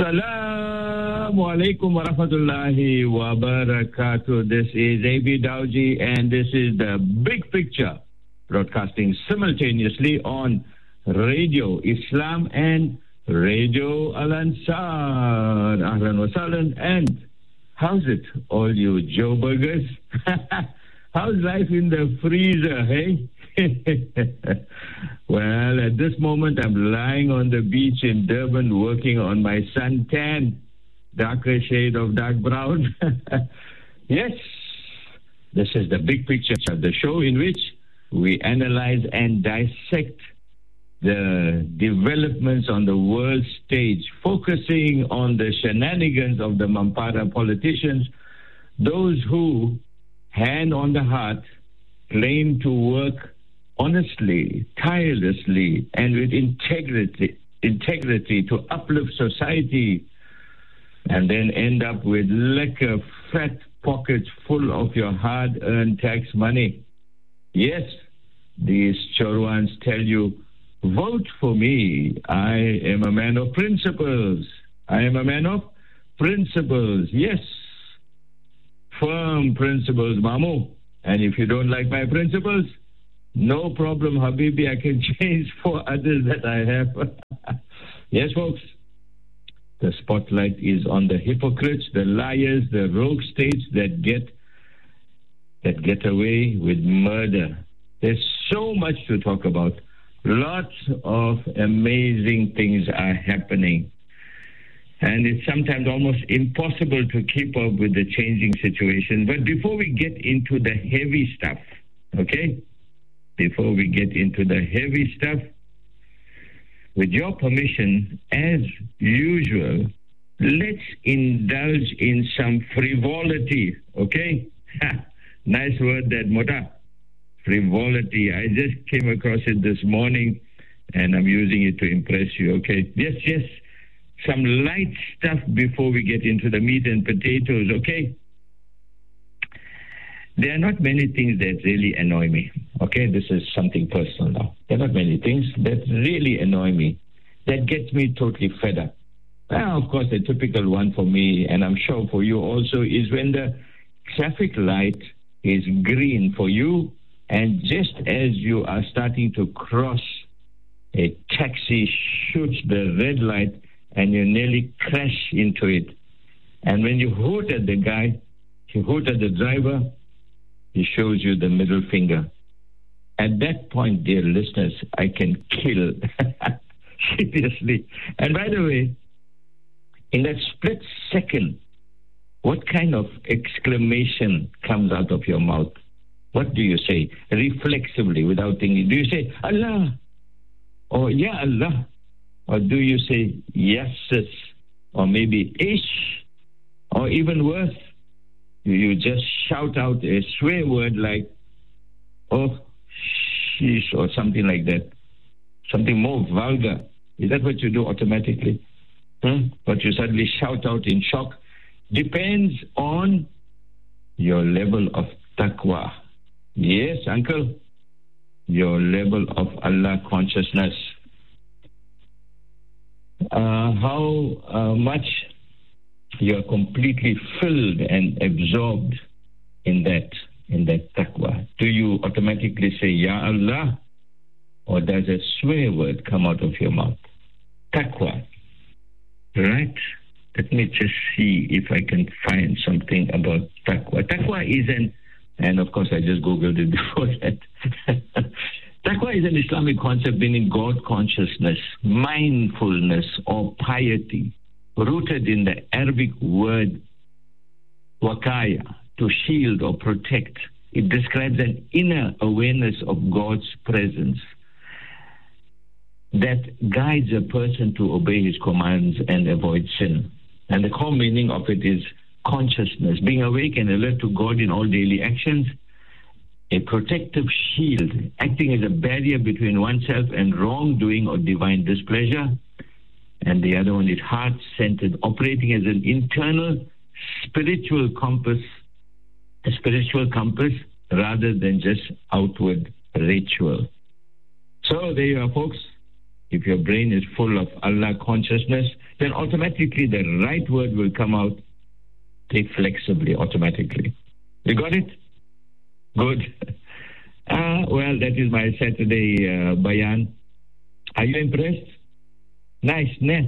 Assalamu alaikum wa rahmatullahi wa barakatuh. This is A.B. Dawji and this is the Big Picture, broadcasting simultaneously on Radio Islam and Radio Al-Ansar. Ahlan wa sahlan. And how's it, all you Joe Burgers? How's life in the freezer, hey? Well, at this moment, I'm lying on the beach in Durban working on my suntan, darker shade of dark brown. Yes, this is the Big Picture of the show in which we analyze and dissect the developments on the world stage, focusing on the shenanigans of the Mampara politicians, those who, hand on the heart, claim to work honestly, tirelessly, and with integrity to uplift society, and then end up with lekker, fat pockets full of your hard-earned tax money. Yes, these Chorwans tell you, vote for me. I am a man of principles. I am a man of principles. Yes, firm principles, Mamu. And if you don't like my principles, no problem, Habibi. I can change for others that I have. Yes, folks. The spotlight is on the hypocrites, the liars, the rogue states that get away with murder. There's so much to talk about. Lots of amazing things are happening. And it's sometimes almost impossible to keep up with the changing situation. But before we get into the heavy stuff, okay? Before we get into the heavy stuff, with your permission, as usual, let's indulge in some frivolity, okay? Nice word, that, Mota. Frivolity. I just came across it this morning, and I'm using it to impress you, okay? Yes, some light stuff before we get into the meat and potatoes, okay? There are not many things that really annoy me, okay? This is something personal now. There are not many things that really annoy me, that gets me totally fed up. Well, of course, the typical one for me, and I'm sure for you also, is when the traffic light is green for you, and just as you are starting to cross, a taxi shoots the red light, and you nearly crash into it. And when you hoot at the guy, you hoot at the driver, he shows you the middle finger. At that point, dear listeners, I can kill. Seriously. And by the way, in that split second, what kind of exclamation comes out of your mouth? What do you say? Reflexively, without thinking. Do you say, Allah? Or, Ya Allah? Or do you say, yes, sis? Or maybe, ish? Or even worse, you just shout out a swear word like, oh, sheesh, or something like that. Something more vulgar. Is that what you do automatically? But you suddenly shout out in shock. Depends on your level of taqwa. Yes, uncle. Your level of Allah consciousness. How much you are completely filled and absorbed in that taqwa. Do you automatically say, Ya Allah? Or does a swear word come out of your mouth? Taqwa. Right? Let me just see if I can find something about taqwa. Taqwa is and of course I just Googled it before that. Taqwa is an Islamic concept meaning God consciousness, mindfulness, or piety, rooted in the Arabic word wakaya, to shield or protect. It describes an inner awareness of God's presence that guides a person to obey his commands and avoid sin. And the core meaning of it is consciousness, being awake and alert to God in all daily actions, a protective shield, acting as a barrier between oneself and wrongdoing or divine displeasure. And the other one is heart-centered, operating as an internal spiritual compass, a spiritual compass rather than just outward ritual. So there you are, folks. if your brain is full of Allah consciousness, then automatically the right word will come out reflexively, automatically. You got it? Good. Well, that is my Saturday bayan. Are you impressed? Nice, ne?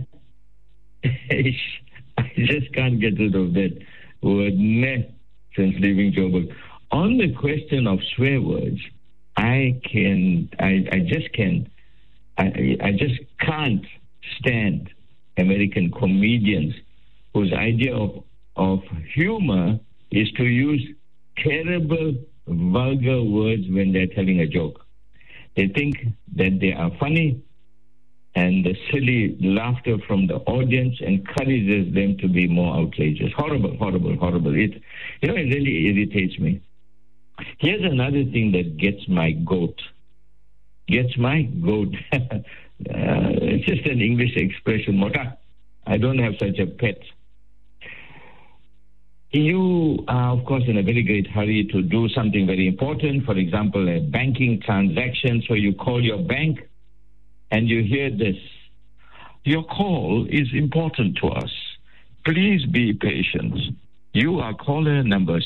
I just can't get rid of that word ne since leaving Joburg. On the question of swear words, I just can't stand American comedians whose idea of humor is to use terrible, vulgar words when they're telling a joke. They think that they are funny, and the silly laughter from the audience encourages them to be more outrageous. Horrible, horrible, horrible. It really irritates me. Here's another thing that gets my goat. Gets my goat. It's just an English expression. Mota, I don't have such a pet. You are, of course, in a very great hurry to do something very important. For example, a banking transaction. So you call your bank and you hear this. Your call is important to us. Please be patient. You are caller number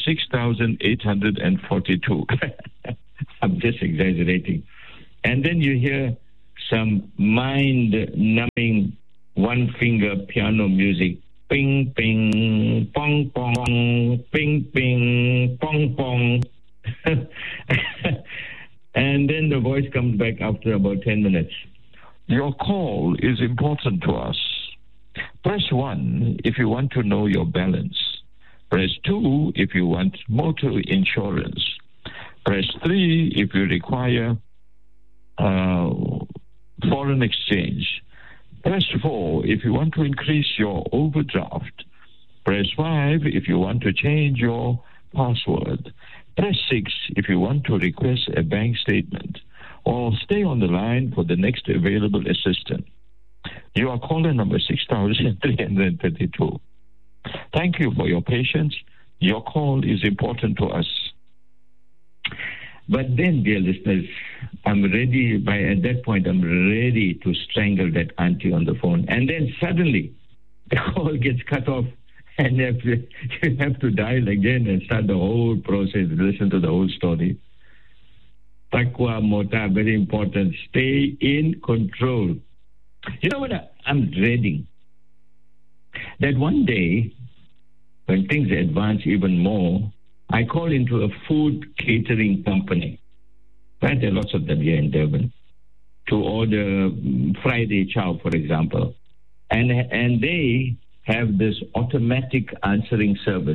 6842. I'm just exaggerating. And then you hear some mind-numbing one-finger piano music. Ping, ping, pong, pong, ping, ping, pong, pong. And then the voice comes back after about 10 minutes. Your call is important to us. Press 1 if you want to know your balance. Press 2 if you want motor insurance. Press 3 if you require foreign exchange. Press 4 if you want to increase your overdraft. Press 5 if you want to change your password. Press 6 if you want to request a bank statement. Or stay on the line for the next available assistant. You are caller number 6332. Thank you for your patience. Your call is important to us. But then, dear listeners, at that point, I'm ready to strangle that auntie on the phone. And then suddenly, the call gets cut off, and you have to dial again and start the whole process, listen to the whole story. Taqwa Mota, very important. Stay in control. You know what I'm dreading? That one day, when things advance even more, I call into a food catering company. Right, there are lots of them here in Durban. To order Friday chow, for example. And they have this automatic answering service.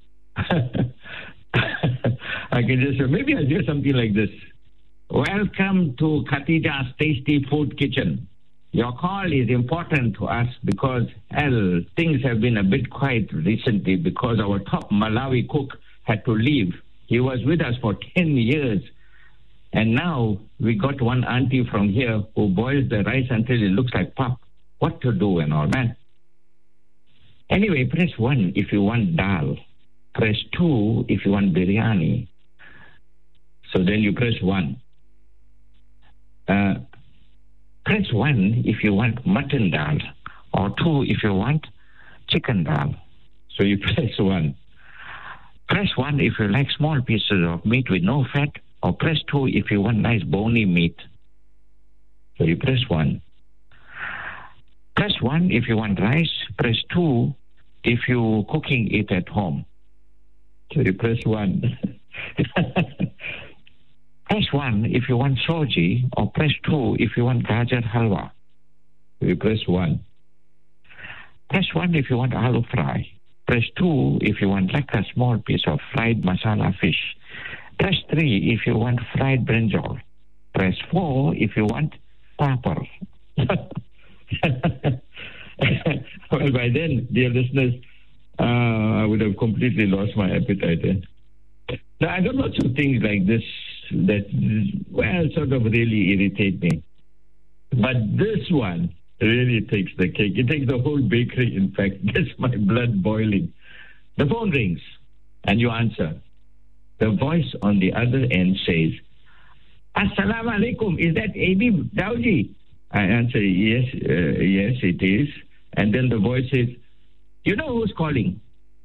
I can just say, maybe I'll do something like this. Welcome to Khatija's Tasty Food Kitchen. Your call is important to us because, things have been a bit quiet recently because our top Malawi cook had to leave. He was with us for 10 years. And now we got one auntie from here who boils the rice until it looks like pap. What to do and all that. Anyway, press 1 if you want dal. Press 2 if you want biryani. So then you press 1. Press 1 if you want mutton dal. Or 2 if you want chicken dal. So you press 1. Press 1 if you like small pieces of meat with no fat, or press 2 if you want nice bony meat. So you press 1. Press 1 if you want rice, press 2 if you're cooking it at home. So you press 1. Press 1 if you want soji, or press 2 if you want gajar halwa. So you press 1. Press 1 if you want aloo fry. Press 2 if you want like a small piece of fried masala fish. Press 3 if you want fried brinjal. Press 4 if you want papar. Well, by then, dear listeners, I would have completely lost my appetite. Now, I got lots of things like this that, sort of really irritate me. But this one really takes the cake. It takes the whole bakery, in fact. Gets my blood boiling. The phone rings, and you answer. The voice on the other end says, Assalamu alaikum. Is that Abib Dawji? I answer, yes, yes, it is. And then the voice says, you know who's calling?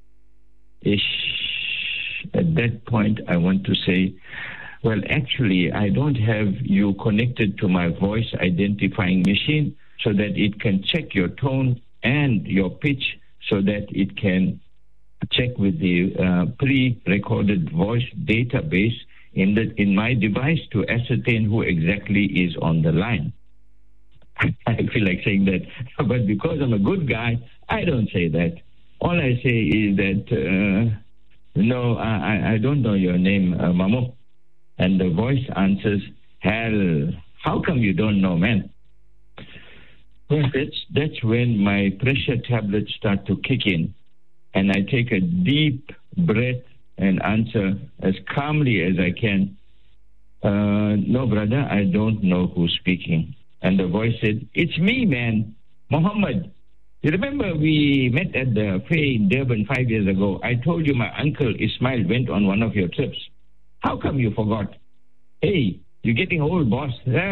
At that point, I want to say, well, actually, I don't have you connected to my voice identifying machine so that it can check your tone and your pitch so that it can check with the pre-recorded voice database in my device to ascertain who exactly is on the line. I feel like saying that, but because I'm a good guy, I don't say that. All I say is that, no, I don't know your name, Mamo. And the voice answers, hell, how come you don't know, man? Well, that's when my pressure tablets start to kick in, and I take a deep breath and answer as calmly as I can, no, brother, I don't know who's speaking. And the voice said, it's me, man, Muhammad. You remember we met at the fair in Durban 5 years ago? I told you my uncle Ismail went on one of your trips. How come you forgot? Hey, you're getting old, boss.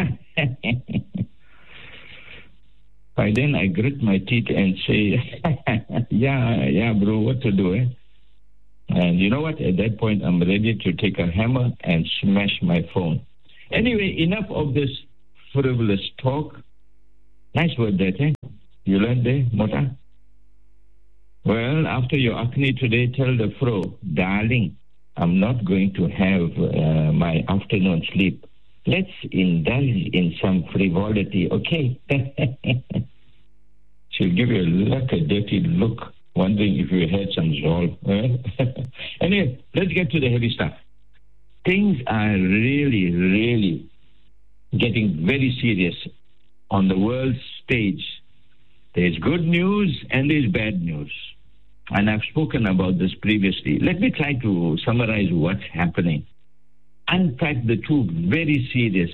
By then I grit my teeth and say, yeah, bro, what to do, eh? And you know what? At that point, I'm ready to take a hammer and smash my phone. Anyway, enough of this frivolous talk. Nice word that, eh? You learned there, Mota? Well, after your acne today, tell the fro, darling, I'm not going to have my afternoon sleep. Let's indulge in some frivolity, okay? She'll give you a dirty look, wondering if you had some Zol. Anyway, let's get to the heavy stuff. Things are really, really getting very serious on the world stage. There's good news and there's bad news. And I've spoken about this previously. Let me try to summarize what's happening. Unpack the two very serious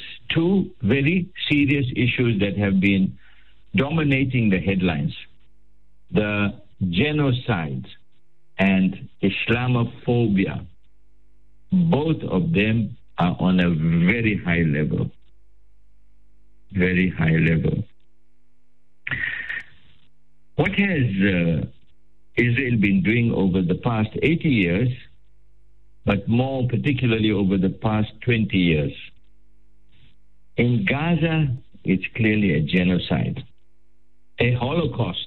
issues that have been dominating the headlines. The genocide and Islamophobia. Both of them are on a very high level. Very high level. What has Israel been doing over the past 80 years, but more particularly over the past 20 years? In Gaza, it's clearly a genocide, a Holocaust.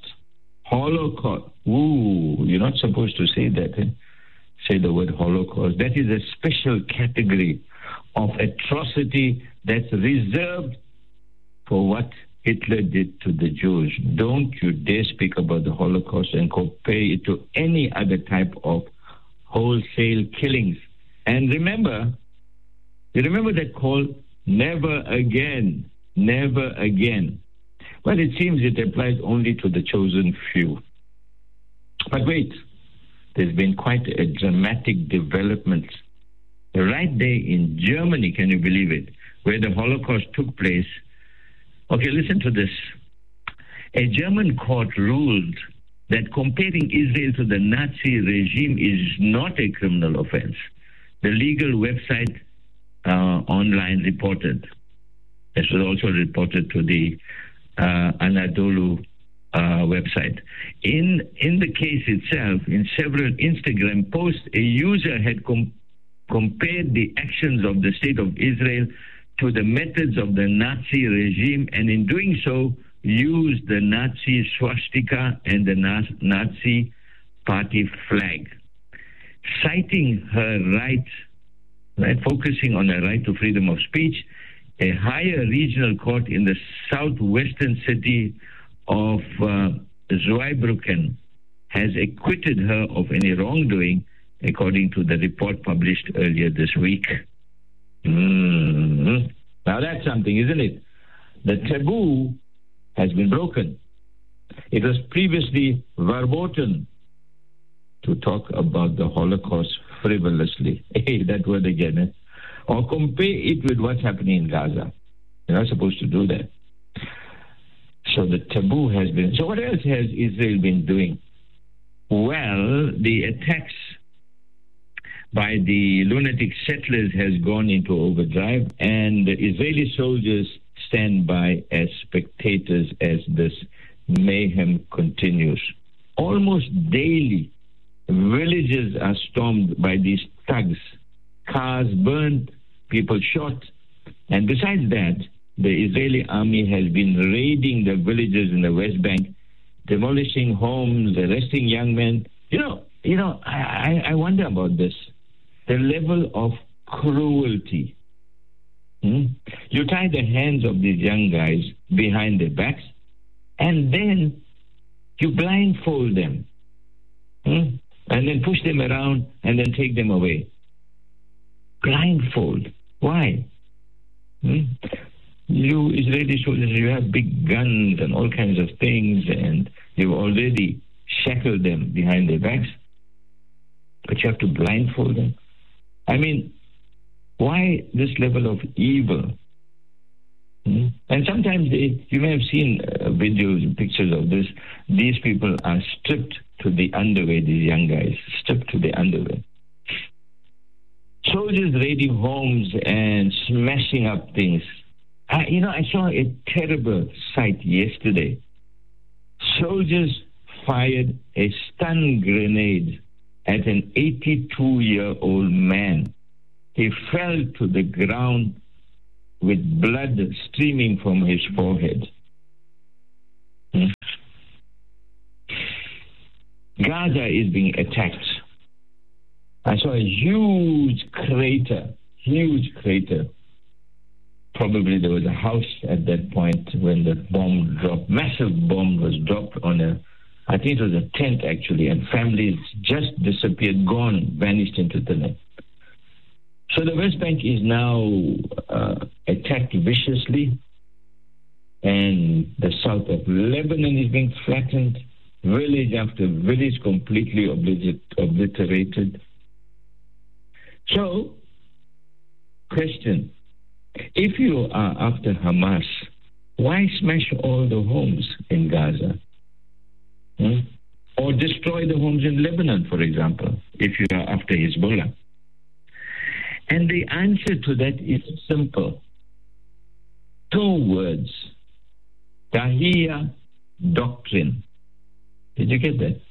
Ooh, you're not supposed to say that. Eh? Say the word Holocaust. That is a special category of atrocity that's reserved for what Hitler did to the Jews. Don't you dare speak about the Holocaust and compare it to any other type of wholesale killings. And you remember that call, never again, never again. Well, it seems it applies only to the chosen few. But wait, there's been quite a dramatic development right there in Germany, can you believe it, where the Holocaust took place. Okay, listen to this. A German court ruled that comparing Israel to the Nazi regime is not a criminal offense. The legal website online reported. This was also reported to the Anadolu website. In the case itself, in several Instagram posts, a user had compared the actions of the state of Israel to the methods of the Nazi regime, and in doing so, used the Nazi swastika and the Nazi party flag. Citing her right, focusing on her right to freedom of speech, a higher regional court in the southwestern city of Zweibrücken has acquitted her of any wrongdoing, according to the report published earlier this week. Now that's something, isn't it? The taboo has been broken. It was previously verboten to talk about the Holocaust frivolously. Hey, that word again. Eh? Or compare it with what's happening in Gaza. You're not supposed to do that. So the taboo has been... So what else has Israel been doing? Well, the attacks by the lunatic settlers has gone into overdrive, and the Israeli soldiers stand by as spectators as this mayhem continues. Almost daily, villages are stormed by these thugs, cars burned, people shot, and besides that, the Israeli army has been raiding the villages in the West Bank, demolishing homes, arresting young men. I wonder about this. The level of cruelty. You tie the hands of these young guys behind their backs, and then you blindfold them, and then push them around, and then take them away. Blindfold. Why? You Israeli soldiers, you have big guns and all kinds of things, and you've already shackled them behind their backs, but you have to blindfold them. I mean, why this level of evil? And sometimes you may have seen videos and pictures of this. These people are stripped to the underwear, these young guys, stripped to the underwear. Soldiers raiding homes and smashing up things. I saw a terrible sight yesterday. Soldiers fired a stun grenade at an 82-year-old man. He fell to the ground with blood streaming from his forehead. Gaza is being attacked. I saw a huge crater. Probably there was a house at that point when the bomb dropped. Massive bomb was dropped on I think it was a tent actually, and families just disappeared, gone, vanished into the night. So the West Bank is now attacked viciously, and the south of Lebanon is being flattened, village after village completely obliterated. So, question, if you are after Hamas, why smash all the homes in Gaza? Or destroy the homes in Lebanon, for example, if you are after Hezbollah? And the answer to that is simple. 2 words. Dahiya Doctrine. Did you get that?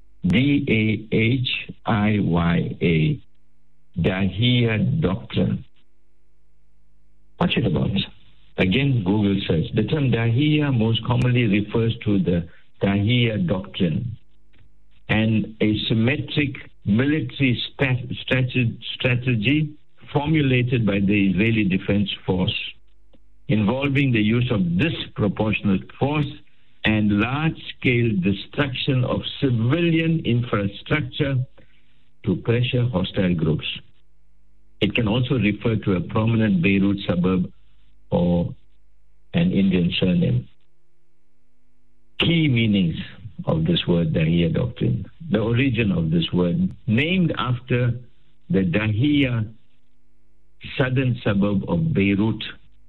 Dahiya. Dahiya Doctrine. What's it about? Again, Google search. The term Dahiya most commonly refers to the Dahiya Doctrine, and a symmetric military strategy formulated by the Israeli Defense Force, involving the use of disproportionate force and large-scale destruction of civilian infrastructure to pressure hostile groups. It can also refer to a prominent Beirut suburb or an Indian surname. Key meanings of this word, Dahiya Doctrine. The origin of this word, named after the Dahiya southern suburb of Beirut,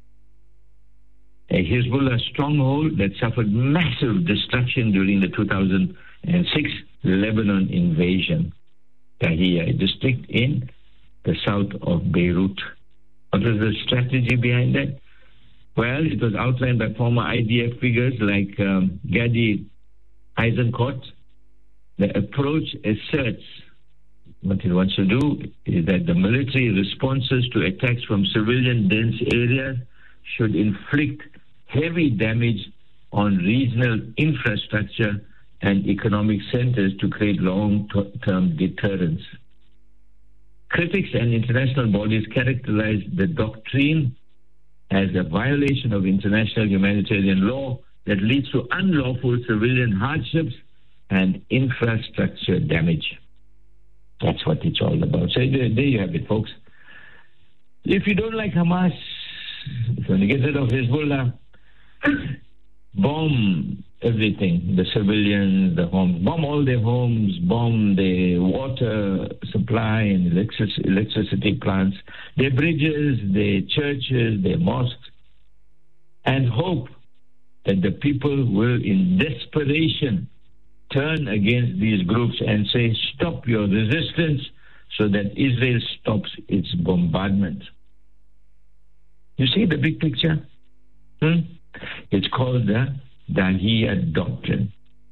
a Hezbollah stronghold that suffered massive destruction during the 2006 Lebanon invasion. Dahiya, a district in the south of Beirut. What was the strategy behind that? Well, it was outlined by former IDF figures like Gadi Eisenkot. The approach asserts what it wants to do is that the military responses to attacks from civilian dense areas should inflict heavy damage on regional infrastructure and economic centers to create long-term deterrence. Critics and international bodies characterize the doctrine as a violation of international humanitarian law that leads to unlawful civilian hardships and infrastructure damage. That's what it's all about. So there you have it, folks. If you don't like Hamas, if you want to get rid of Hezbollah, bomb everything, the civilians, the homes, bomb all their homes, bomb their water supply and electricity plants, their bridges, their churches, their mosques, and hope that the people will, in desperation, turn against these groups and say, stop your resistance, so that Israel stops its bombardment. You see the big picture? It's called the Dahiya Doctrine.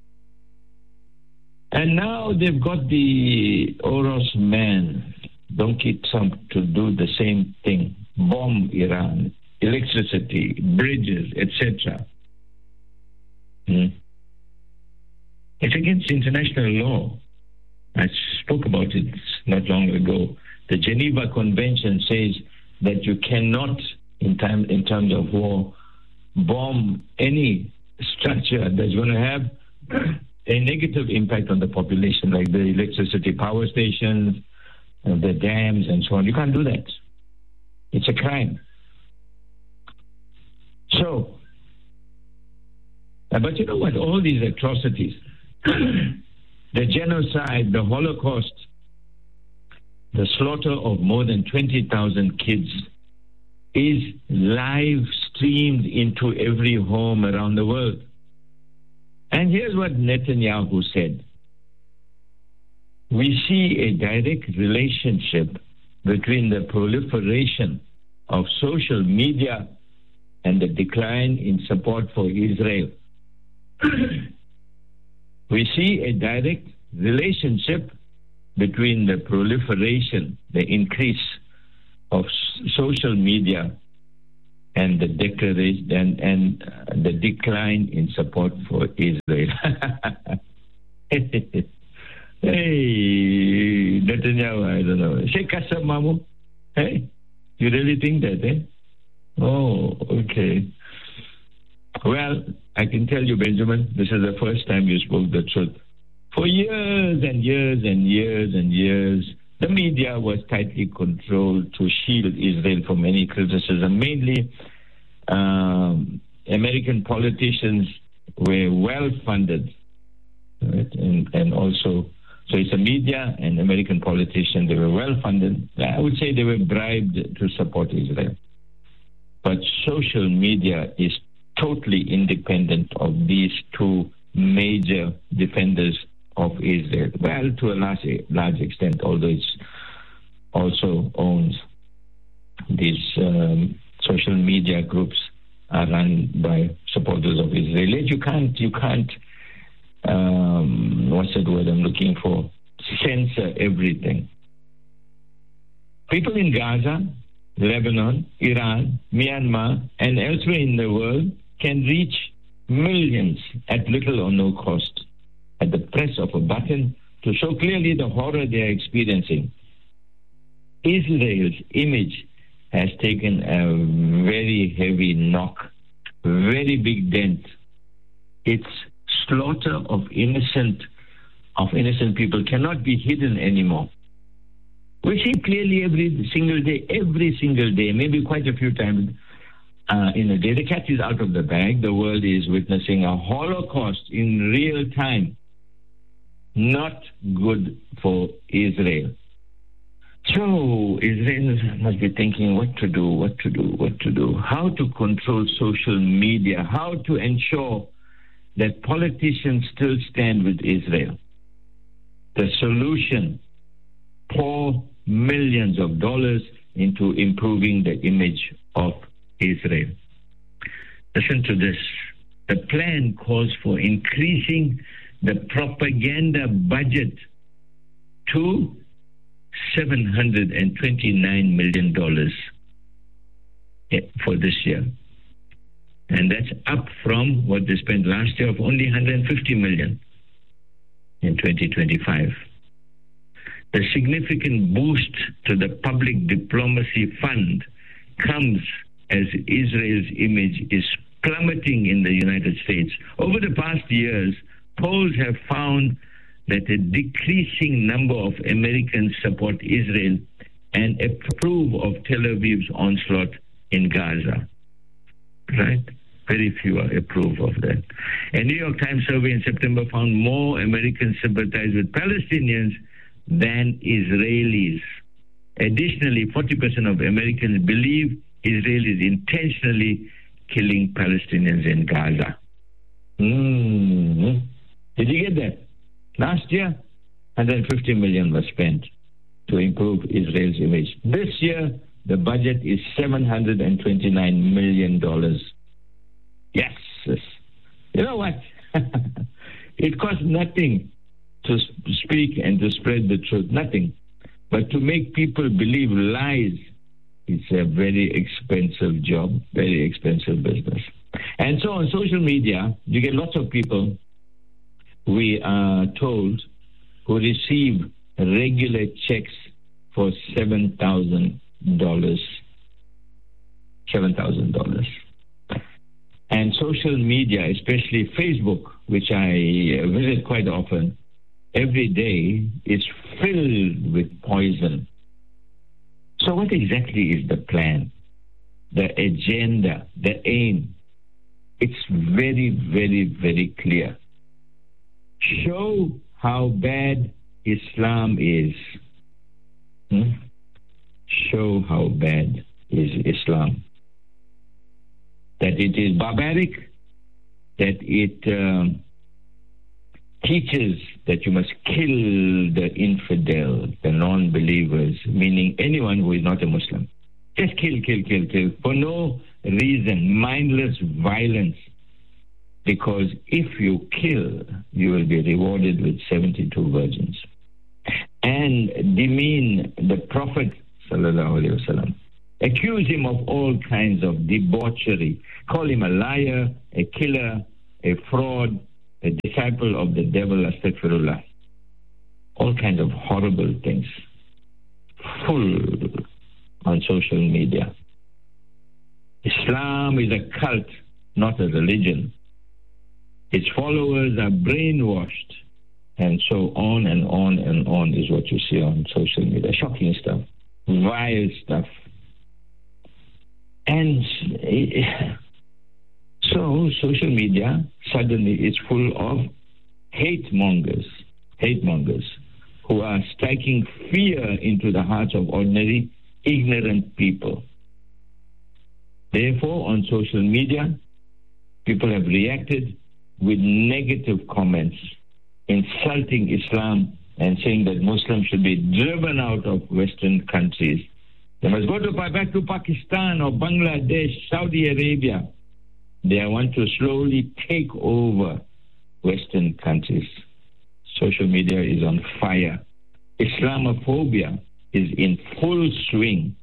And now they've got the Oros man, Donkey Trump, to do the same thing. Bomb Iran, electricity, bridges, etc. It's against international law. I spoke about it not long ago. The Geneva Convention says that you cannot, in terms of war, bomb any structure that's going to have a negative impact on the population, like the electricity power stations, the dams, and so on. You can't do that. It's a crime. So, but you know what? All these atrocities, the genocide, the Holocaust, the slaughter of more than 20,000 kids is live streamed into every home around the world. And here's what Netanyahu said. We see a direct relationship between the proliferation of social media and the decline in support for Israel. We see a direct relationship between the proliferation, the increase of social media, and the declaration and the decline in support for Israel. Hey, Netanyahu, I don't know. Sheikh Kasam Mamu? Hey, you really think that, eh? Oh, okay. Well, I can tell you, Benjamin, this is the first time you spoke the truth. For years and years and years and years, the media was tightly controlled to shield Israel from any criticism. Mainly, American politicians were well-funded, right? And also, so it's the media and American politicians, they were well-funded. I would say they were bribed to support Israel. But social media is totally independent of these two major defenders of Israel. Well, to a large extent, although it also owns these social media groups are run by supporters of Israel. You can't what's the word I'm looking for? Censor everything. People in Gaza, Lebanon, Iran, Myanmar, and elsewhere in the world can reach millions at little or no cost at the press of a button to show clearly the horror they are experiencing. Israel's image has taken a very heavy knock, very big dent. Its slaughter of innocent people cannot be hidden anymore. We see clearly every single day, maybe quite a few times in a day. The cat is out of the bag. The world is witnessing a Holocaust in real time. Not good for Israel. So Israel must be thinking what to do, how to control social media, how to ensure that politicians still stand with Israel. The solution, pour millions of dollars into improving the image of Israel. Listen to this. The plan calls for increasing the propaganda budget to $729 million for this year. And that's up from what they spent last year of only $150 million in 2025. The significant boost to the public diplomacy fund comes as Israel's image is plummeting in the United States. Over the past years, polls have found that a decreasing number of Americans support Israel and approve of Tel Aviv's onslaught in Gaza. Right? Very few approve of that. A New York Times survey in September found more Americans sympathize with Palestinians than Israelis. Additionally, 40% of Americans believe Israel is intentionally killing Palestinians in Gaza. Did you get that? Last year, $150 million was spent to improve Israel's image. This year, the budget is $729 million. Yes. You know what? It costs nothing to speak and to spread the truth. Nothing. But to make people believe lies, it's a very expensive job, very expensive business. And so on social media, you get lots of people, we are told, who receive regular checks for $7,000. $7,000. And social media, especially Facebook, which I visit quite often, every day is filled with poison. So what exactly is the plan, the agenda, the aim? It's very, very, very clear. Show how bad Islam is. Show how bad is Islam. That it is barbaric, that it teaches that you must kill the infidel, the non-believers, meaning anyone who is not a Muslim. Just kill, for no reason, mindless violence. Because if you kill, you will be rewarded with 72 virgins. And demean the Prophet ﷺ. Accuse him of all kinds of debauchery. Call him a liar, a killer, a fraud, a disciple of the devil, astaghfirullah. All kinds of horrible things. Full on social media. Islam is a cult, not a religion. Its followers are brainwashed. And so on and on and on is what you see on social media. Shocking stuff. Vile stuff. And so social media suddenly is full of hate mongers who are striking fear into the hearts of ordinary, ignorant people. Therefore, on social media, people have reacted with negative comments, insulting Islam and saying that Muslims should be driven out of Western countries. They must go back to Pakistan or Bangladesh, Saudi Arabia. They want to slowly take over Western countries. Social media is on fire. Islamophobia is in full swing.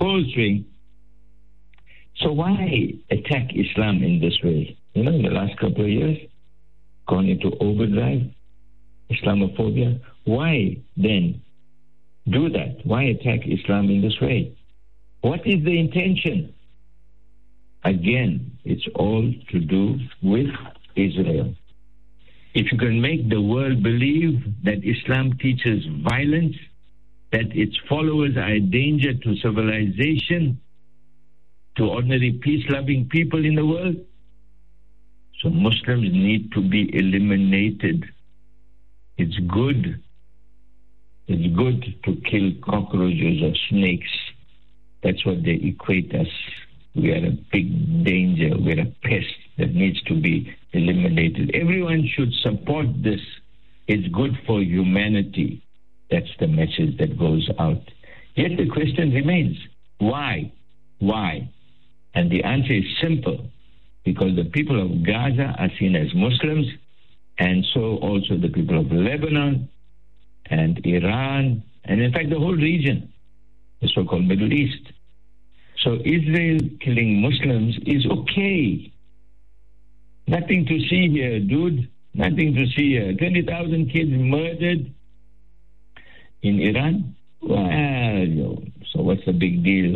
So why attack Islam in this way? In the last couple of years, gone into overdrive, Islamophobia. Why then do that? Why attack Islam in this way? What is the intention? Again, it's all to do with Israel. If you can make the world believe that Islam teaches violence, that its followers are a danger to civilization, to ordinary peace-loving people in the world, so Muslims need to be eliminated. It's good to kill cockroaches or snakes. That's what they equate us. We are a big danger. We're a pest that needs to be eliminated. Everyone should support this. It's good for humanity. That's the message that goes out. Yet the question remains, why? Why? And the answer is simple. Because the people of Gaza are seen as Muslims, and so also the people of Lebanon and Iran, and in fact the whole region, the so-called Middle East. So Israel killing Muslims is okay. Nothing to see here, dude. Nothing to see here. 20,000 kids murdered in Iran? Well, so what's the big deal?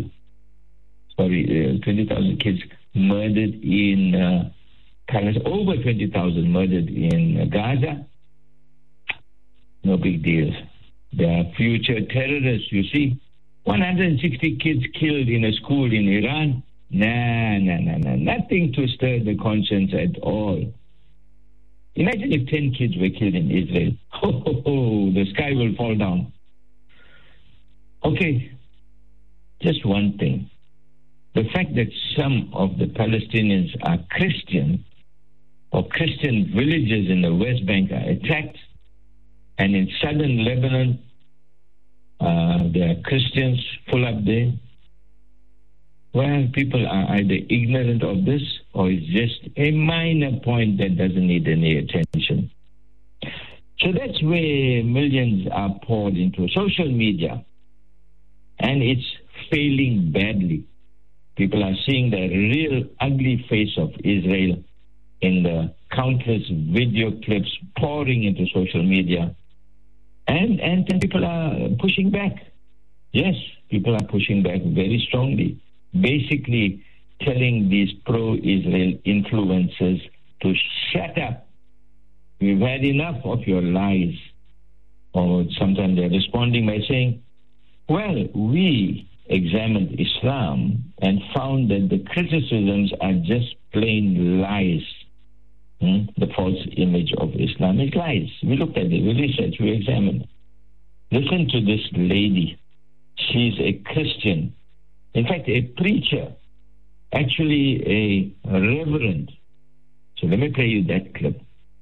20,000 kids murdered in Palestine, over 20,000 murdered in Gaza. No big deal. They are future terrorists, you see. 160 kids killed in a school in Iran. Nothing to stir the conscience at all. Imagine if 10 kids were killed in Israel. The sky will fall down. Okay, just one thing. The fact that some of the Palestinians are Christian, or Christian villages in the West Bank are attacked, and in southern Lebanon, there are Christians full up there. Well, people are either ignorant of this or is just a minor point that doesn't need any attention. So that's where millions are poured into social media, and it's failing badly. People are seeing the real ugly face of Israel in the countless video clips pouring into social media. And people are pushing back. Yes, people are pushing back very strongly, basically telling these pro-Israel influencers to shut up. We've had enough of your lies. Or sometimes they're responding by saying, well, we examined Islam and found that the criticisms are just plain lies. The false image of Islam is lies. We looked at it, we researched, we examined. Listen to this lady. She's a Christian. In fact, a preacher. Actually, a reverend. So let me play you that clip.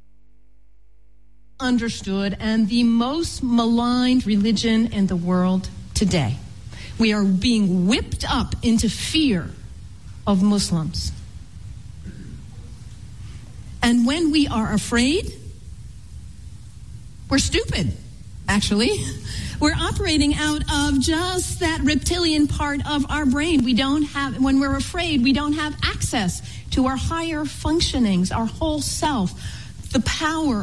Understood and the most maligned religion in the world today. We are being whipped up into fear of Muslims. And when we are afraid, we're stupid, actually. We're operating out of just that reptilian part of our brain. When we're afraid, we don't have access to our higher functionings, our whole self, the power